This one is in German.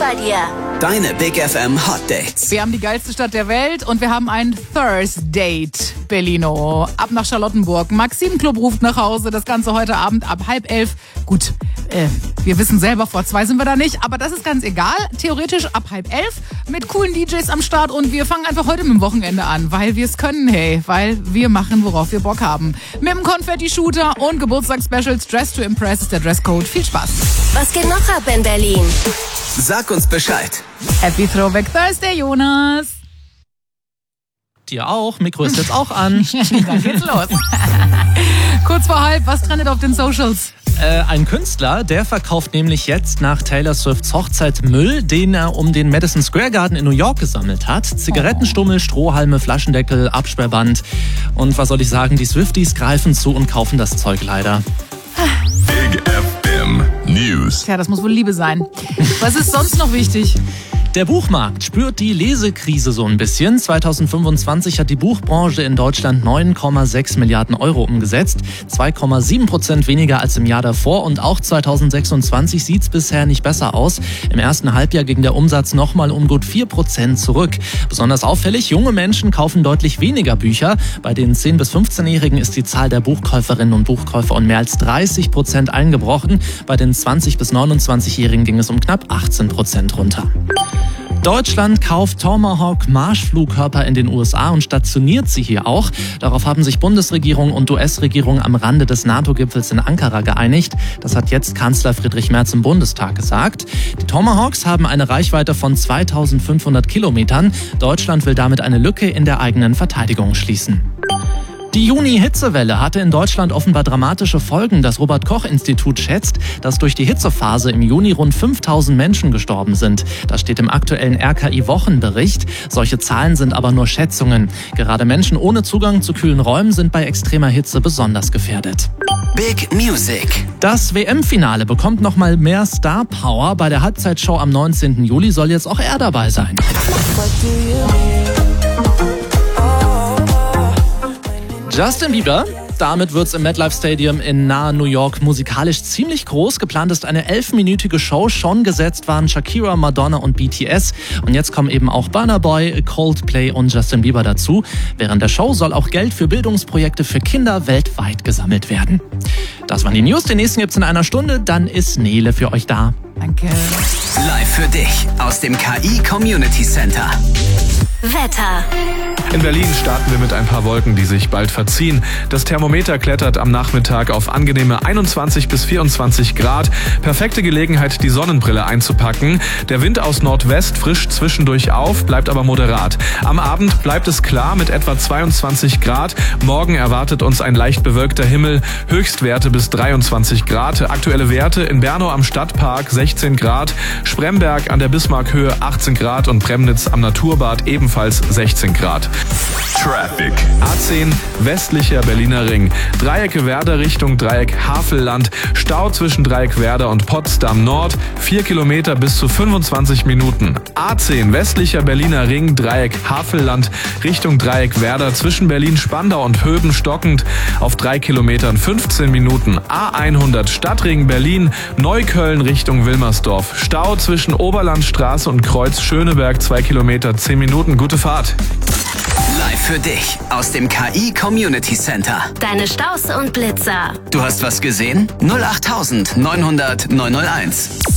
bei dir. Deine Big FM Hot Dates. Wir haben die geilste Stadt der Welt und wir haben ein Thursday Berlino. Ab nach Charlottenburg. Maxim Club ruft nach Hause. Das Ganze heute Abend ab 10:30. Gut, wir wissen selber, vor 2 sind wir da nicht. Aber das ist ganz egal. Theoretisch ab 10:30 mit coolen DJs am Start. Und wir fangen einfach heute mit dem Wochenende an. Weil wir es können, hey. Weil wir machen, worauf wir Bock haben. Mit dem Konfetti-Shooter und Geburtstagsspecials. Dress to Impress ist der Dresscode. Viel Spaß. Was geht noch ab in Berlin? Sag uns Bescheid. Happy Throwback Thursday, Jonas. Dir auch. Mikro ist jetzt auch an. Dann geht's los. Kurz vor 10:30, was trendet auf den Socials? Ein Künstler, der verkauft nämlich jetzt nach Taylor Swifts Hochzeit Müll, den er um den Madison Square Garden in New York gesammelt hat. Zigarettenstummel, Strohhalme, Flaschendeckel, Absperrband. Und was soll ich sagen, die Swifties greifen zu und kaufen das Zeug leider. Big FM News. Tja, das muss wohl Liebe sein. Was ist sonst noch wichtig? Der Buchmarkt spürt die Lesekrise so ein bisschen. 2025 hat die Buchbranche in Deutschland 9,6 Milliarden Euro umgesetzt. 2,7% weniger als im Jahr davor. Und auch 2026 sieht es bisher nicht besser aus. Im ersten Halbjahr ging der Umsatz nochmal um gut 4% zurück. Besonders auffällig, junge Menschen kaufen deutlich weniger Bücher. Bei den 10- bis 15-Jährigen ist die Zahl der Buchkäuferinnen und Buchkäufer um mehr als 30% eingebrochen. Bei den 20- bis 29-Jährigen ging es um knapp 18% runter. Deutschland kauft Tomahawk Marschflugkörper in den USA und stationiert sie hier auch. Darauf haben sich Bundesregierung und US-Regierung am Rande des NATO-Gipfels in Ankara geeinigt. Das hat jetzt Kanzler Friedrich Merz im Bundestag gesagt. Die Tomahawks haben eine Reichweite von 2500 Kilometern. Deutschland will damit eine Lücke in der eigenen Verteidigung schließen. Die Juni-Hitzewelle hatte in Deutschland offenbar dramatische Folgen. Das Robert-Koch-Institut schätzt, dass durch die Hitzephase im Juni rund 5000 Menschen gestorben sind. Das steht im aktuellen RKI-Wochenbericht. Solche Zahlen sind aber nur Schätzungen. Gerade Menschen ohne Zugang zu kühlen Räumen sind bei extremer Hitze besonders gefährdet. Big Music. Das WM-Finale bekommt nochmal mehr Star-Power. Bei der Halbzeitshow am 19. Juli soll jetzt auch er dabei sein. Justin Bieber. Damit wird's im MetLife Stadium in nahe New York musikalisch ziemlich groß. Geplant ist eine 11-minütige Show. Schon gesetzt waren Shakira, Madonna und BTS. Und jetzt kommen eben auch Burna Boy, Coldplay und Justin Bieber dazu. Während der Show soll auch Geld für Bildungsprojekte für Kinder weltweit gesammelt werden. Das waren die News. Den nächsten gibt's in einer Stunde. Dann ist Nele für euch da. Danke. Live für dich aus dem KI Community Center. Wetter. In Berlin starten wir mit ein paar Wolken, die sich bald verziehen. Das Thermometer klettert am Nachmittag auf angenehme 21 bis 24 Grad. Perfekte Gelegenheit, die Sonnenbrille einzupacken. Der Wind aus Nordwest frischt zwischendurch auf, bleibt aber moderat. Am Abend bleibt es klar mit etwa 22 Grad. Morgen erwartet uns ein leicht bewölkter Himmel. Höchstwerte bis 23 Grad. Aktuelle Werte in Bernau am Stadtpark 16 Grad. Spremberg an der Bismarckhöhe 18 Grad und Premnitz am Naturbad ebenfalls 16 Grad. Traffic. A10 westlicher Berliner Ring. Dreieck Werder Richtung Dreieck Havelland. Stau zwischen Dreieck Werder und Potsdam Nord. 4 Kilometer bis zu 25 Minuten. A10 westlicher Berliner Ring. Dreieck Havelland Richtung Dreieck Werder zwischen Berlin-Spandau und Höben stockend. Auf 3 Kilometern 15 Minuten. A100 Stadtring Berlin. Neukölln Richtung Wilmersdorf. Stau zwischen Oberlandstraße und Kreuz Schöneberg 2 Kilometer 10 Minuten. Gute Fahrt. Live für dich aus dem KI Community Center. Deine Staus und Blitzer. Du hast was gesehen? 08900 901.